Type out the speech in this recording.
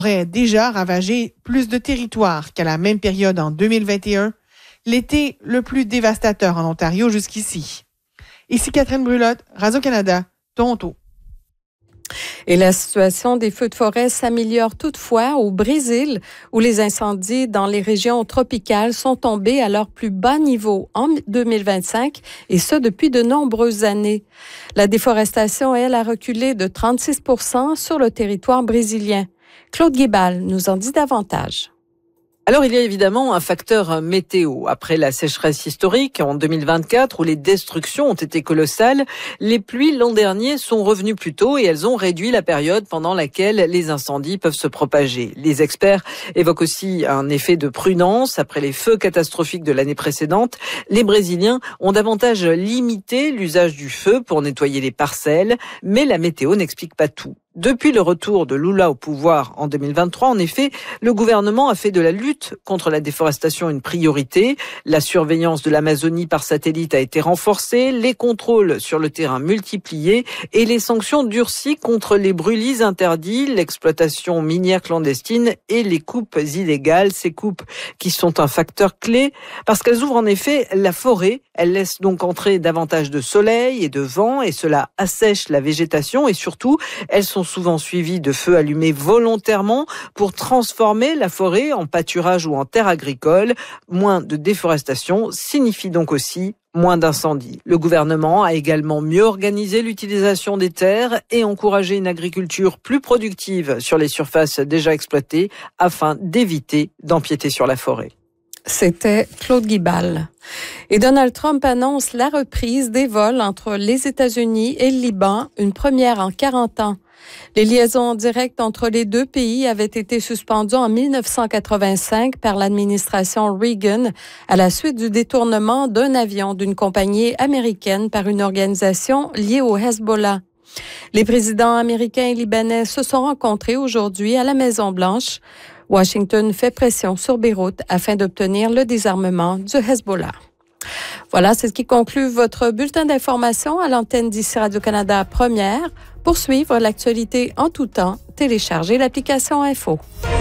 aurait déjà ravagé plus de territoires qu'à la même période en 2021, l'été le plus dévastateur en Ontario jusqu'ici. Ici Catherine Brulotte, Radio-Canada, Toronto. Et la situation des feux de forêt s'améliore toutefois au Brésil, où les incendies dans les régions tropicales sont tombés à leur plus bas niveau en 2025, et ce depuis de nombreuses années. La déforestation, elle, a reculé de 36% sur le territoire brésilien. Claude Guébal nous en dit davantage. Alors, il y a évidemment un facteur météo. Après la sécheresse historique en 2024, où les destructions ont été colossales, les pluies l'an dernier sont revenues plus tôt et elles ont réduit la période pendant laquelle les incendies peuvent se propager. Les experts évoquent aussi un effet de prudence. Après les feux catastrophiques de l'année précédente, les Brésiliens ont davantage limité l'usage du feu pour nettoyer les parcelles, mais la météo n'explique pas tout. Depuis le retour de Lula au pouvoir en 2023, en effet, le gouvernement a fait de la lutte contre la déforestation une priorité. La surveillance de l'Amazonie par satellite a été renforcée, les contrôles sur le terrain multipliés et les sanctions durcies contre les brûlis interdits, l'exploitation minière clandestine et les coupes illégales. Ces coupes qui sont un facteur clé parce qu'elles ouvrent en effet la forêt. Elles laissent donc entrer davantage de soleil et de vent et cela assèche la végétation et surtout, elles sont souvent suivis de feux allumés volontairement pour transformer la forêt en pâturage ou en terre agricole. Moins de déforestation signifie donc aussi moins d'incendies. Le gouvernement a également mieux organisé l'utilisation des terres et encouragé une agriculture plus productive sur les surfaces déjà exploitées afin d'éviter d'empiéter sur la forêt. C'était Claude Guibal. Et Donald Trump annonce la reprise des vols entre les États-Unis et le Liban, une première en 40 ans. Les liaisons directes entre les deux pays avaient été suspendues en 1985 par l'administration Reagan à la suite du détournement d'un avion d'une compagnie américaine par une organisation liée au Hezbollah. Les présidents américains et libanais se sont rencontrés aujourd'hui à la Maison-Blanche. Washington fait pression sur Beyrouth afin d'obtenir le désarmement du Hezbollah. Voilà, c'est ce qui conclut votre bulletin d'information à l'antenne d'ici Radio-Canada Première. Pour suivre l'actualité en tout temps, téléchargez l'application Info.